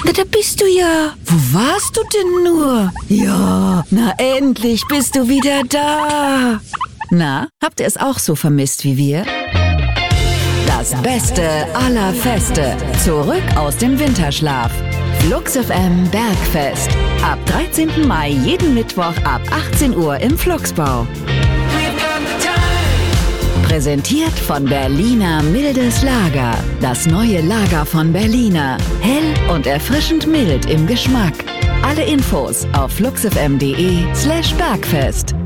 Na, da bist du ja. Wo warst du denn nur? Ja, na endlich bist du wieder da. Na, habt ihr es auch so vermisst wie wir? Das Beste aller Feste. Zurück aus dem Winterschlaf. Flux FM Bergfest. Ab 13. Mai jeden Mittwoch ab 18 Uhr im Fluxbau. Präsentiert von Berliner Mildes Lager. Das neue Lager von Berliner. Hell und erfrischend mild im Geschmack. Alle Infos auf fluxfm.de/Bergfest.